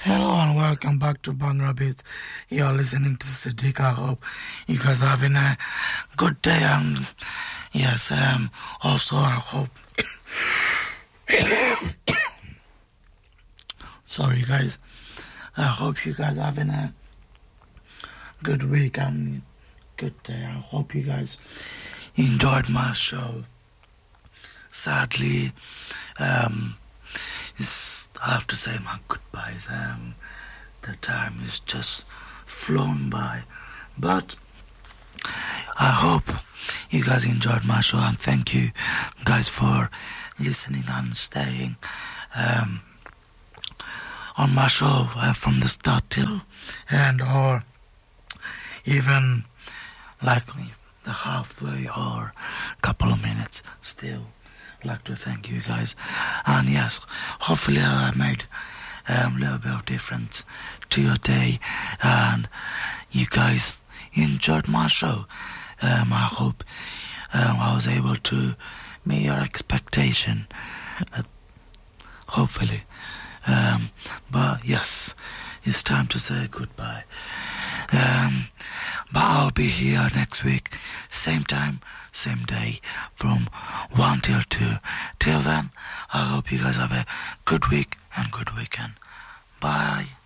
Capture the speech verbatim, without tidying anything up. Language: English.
Hello and welcome back to Bhangra Beats. You're listening to Siddiq. I hope you guys are having a good day, and yes, um, also I hope. Sorry, guys. I hope you guys are having a good week and good day. I hope you guys enjoyed my show. Sadly, um, it's I have to say my goodbyes. Um, the time is just flown by. But I hope you guys enjoyed my show, and thank you guys for listening and staying um, on my show uh, from the start till end, or even like the halfway or couple of minutes still. Like to thank you guys, and yes, hopefully I made um, a little bit of difference to your day, and you guys enjoyed my show. Um, I hope um, I was able to meet your expectation, uh, hopefully. Um, but yes, it's time to say goodbye. Um, but I'll be here next week, same time, same day, from one till two. Till then, I hope you guys have a good week and good weekend. Bye.